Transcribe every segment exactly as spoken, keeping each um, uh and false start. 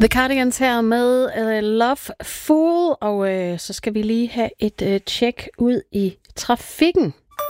The Cardigans her med uh, Love Fool, og uh, så skal vi lige have et uh, tjek ud i trafikken.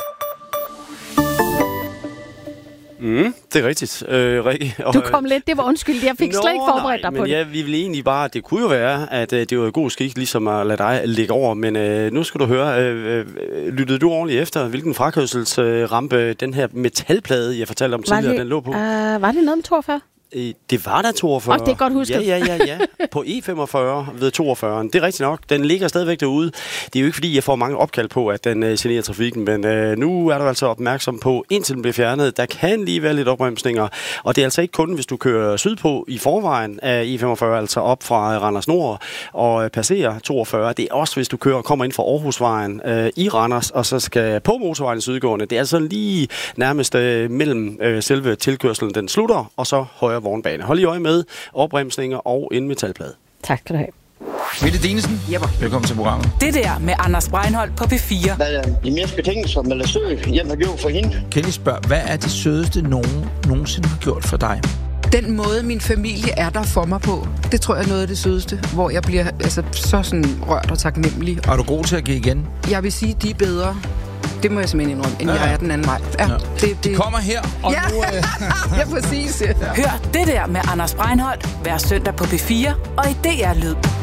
Mm, det er rigtigt, øh, Rikke. Du kom lidt, det var undskyld, jeg fik Nå, slet ikke forberedt dig nej, på men det. Ja, vi vil egentlig bare, det kunne jo være, at øh, det var god skik, ligesom at lade dig ligge over, men øh, nu skal du høre, øh, øh, lyttede du ordentligt efter, hvilken frakørselsrampe øh, den her metalplade, jeg fortalte om tidligere, det, den lå på? Uh, var det noget med toogfyrre? Det var da toogfyrre. Og det er godt husket. Ja, ja, ja, ja. På E femogfyrre ved toogfyrre. Det er rigtigt nok. Den ligger stadigvæk derude. Det er jo ikke, fordi jeg får mange opkald på, at den uh, generer trafikken, men uh, nu er du altså opmærksom på, indtil den bliver fjernet, der kan lige være lidt opbremsninger. Og det er altså ikke kun, hvis du kører sydpå i forvejen af E femogfyrre, altså op fra Randers Nord og uh, passerer toogfyrre. Det er også, hvis du kører kommer ind fra Aarhusvejen uh, i Randers, og så skal på motorvejen sydgående. Det er altså lige nærmest uh, mellem uh, selve tilkørselen, den slutter, og så højre vognbane. Hold lige øje med opbremsninger og en metalplade. Tak skal du have. Mette Dinesen, Jepper. Velkommen til programmet. Det der med Anders Breinholt på P fire. Hvad er de mest betingelser, man er søg, jeg har gjort for hende? Kenny spørger, hvad er det sødeste, nogen nogensinde har gjort for dig? Den måde, min familie er der for mig på, det tror jeg er noget af det sødeste, hvor jeg bliver altså, så sådan rørt og taknemmelig. Er du god til at give igen? Jeg vil sige, de er bedre. Det må jeg simpelthen indrømme, end ja. jeg er den anden vej. Ja, ja. det, det... De kommer her, og ja. nu... Øh... ja, præcis. Ja. Hør det der med Anders Breinholt hver søndag på P fire og i D R Lyd.